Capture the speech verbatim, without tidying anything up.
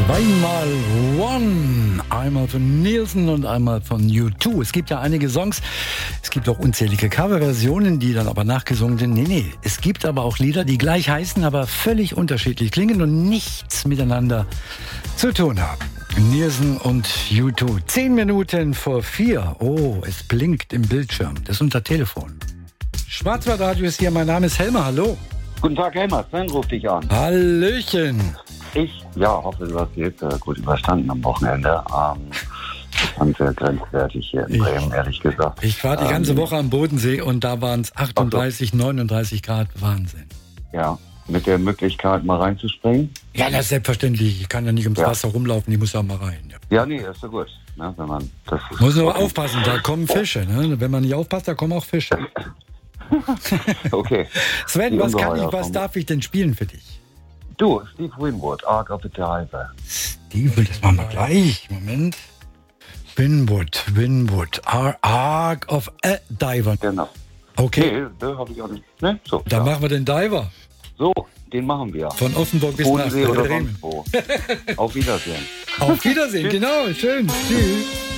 Zweimal One. Einmal von Nielsen und einmal von U zwei. Es gibt ja einige Songs, es gibt auch unzählige Coverversionen, die dann aber nachgesungen sind. Nee, nee, es gibt aber auch Lieder, die gleich heißen, aber völlig unterschiedlich klingen und nichts miteinander zu tun haben. Nielsen und U zwei. Zehn Minuten vor vier. Oh, es blinkt im Bildschirm. Das ist unser Telefon. Schwarzwaldradio ist hier, mein Name ist Helmer, hallo. Guten Tag, Helmer, Sven ruft dich an. Hallöchen. Ich, ja, hoffe, du hast die Hitze gut überstanden am Wochenende. Ähm, fand sehr grenzwertig hier in Bremen, ehrlich gesagt. Ich war die ganze ähm, Woche am Bodensee und da waren es achtunddreißig, neununddreißig Grad. Wahnsinn. Ja, mit der Möglichkeit mal reinzuspringen. Ja, das ist selbstverständlich. Ich kann ja nicht ums Ja. Wasser rumlaufen, ich muss ja mal rein. Ja. Ja, nee, das ist ja gut. Ne, wenn man, das ist Muss nur aufpassen, da kommen Fische. Ne? Wenn man nicht aufpasst, da kommen auch Fische. Okay. Sven, Die was kann ich, Ungeheuer was vom- darf ich denn spielen für dich? Du, Steve Winwood, Ark of the Diver. Steve, das machen wir gleich. Moment. Winwood, Winwood, Ar- Ark of a Diver. Genau. Okay, Nee, da habe ich auch nicht. Ne? So, dann ja. machen wir den Diver. So, den machen wir. Von Offenburg bis nach Bodensee oder Bremen. sonst wo. Auf Wiedersehen. Auf Wiedersehen, genau, schön. Tschüss.